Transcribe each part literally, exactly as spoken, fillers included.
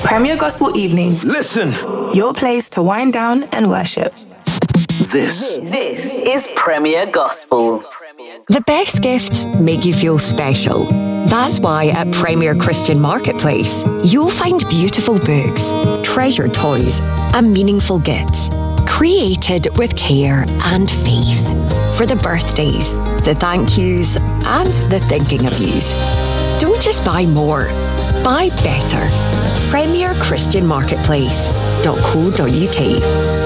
Premier Gospel Evenings. Listen. Your place to wind down and worship. This. This is Premier Gospel. The best gifts make you feel special. That's why at Premier Christian Marketplace, you'll find beautiful books, treasured toys, and meaningful gifts, created with care and faith. For the birthdays, the thank yous, and the thinking of yous. Don't just buy more, buy better. Premier Christian Marketplace dot co dot uk.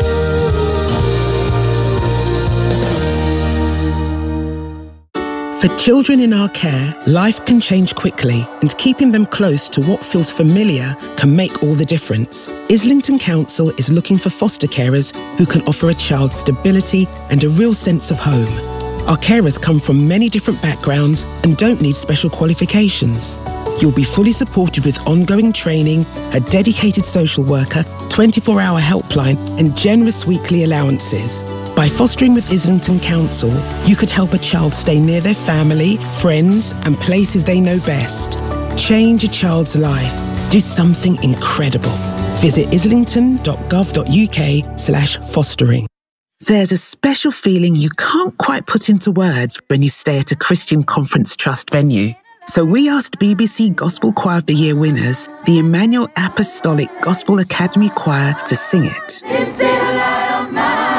For children in our care, life can change quickly, and keeping them close to what feels familiar can make all the difference. Islington Council is looking for foster carers who can offer a child stability and a real sense of home. Our carers come from many different backgrounds and don't need special qualifications. You'll be fully supported with ongoing training, a dedicated social worker, twenty-four hour helpline, and generous weekly allowances. By fostering with Islington Council, you could help a child stay near their family, friends, and places they know best. Change a child's life. Do something incredible. Visit islington dot gov dot uk slash fostering. There's a special feeling you can't quite put into words when you stay at a Christian Conference Trust venue. So we asked B B C Gospel Choir of the Year winners, the Emmanuel Apostolic Gospel Academy Choir, to sing it. This little light of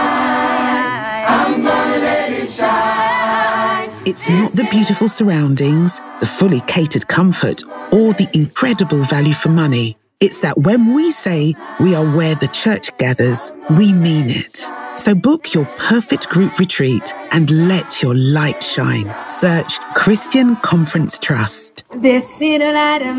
mine, I'm gonna let it shine. It's not the beautiful surroundings, the fully catered comfort, or the incredible value for money. It's that when we say we are where the church gathers, we mean it. So book your perfect group retreat and let your light shine. Search Christian Conference Trust. This little light of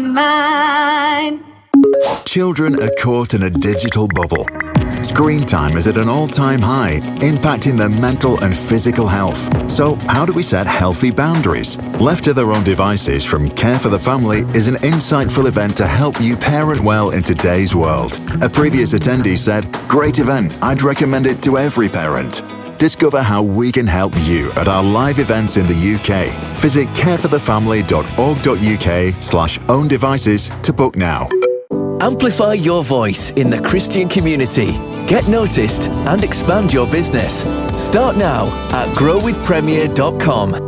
mine. Children are caught in a digital bubble. Screen time is at an all-time high, impacting their mental and physical health. So how do we set healthy boundaries? Left to their own devices from Care for the Family is an insightful event to help you parent well in today's world. A previous attendee said, "Great event, I'd recommend it to every parent." Discover how we can help you at our live events in the U K. Visit careforthefamily dot org dot uk slash own devices to book now. Amplify your voice in the Christian community. Get noticed and expand your business. Start now at grow with premier dot com.